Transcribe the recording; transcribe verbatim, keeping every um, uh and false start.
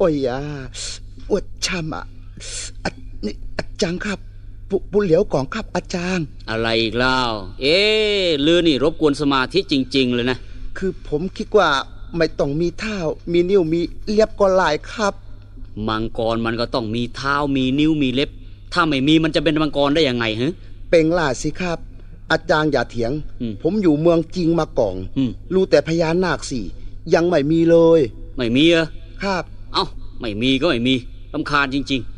อ้ยอ่ะอวดช่ำอ่ะอะนี่อาจารย์ครับปุปุเหลียวก่อนครับอาจารย์อะไรอีกเล่าเอ๊ะลือนี่รบกวนสมาธิจริงๆเลยนะคือผมคิดว่าไม่ต้องมีเท้ามีนิ้วมีเล็บก็หลายครับมังกรมันก็ต้องมีเท้ามีนิ้วมีเล็บถ้าไม่มีมันจะเป็นมังกรได้ยังไงฮะเป่งล่าสิครับอาจารย์อย่าเถียงผมอยู่เมืองจริงมาก่อนรู้แต่พญานาคสี่ยังไม่มีเลยไม่มีเหรอครับเอ้าไม่มีก็ไม่มีรำคาญจริง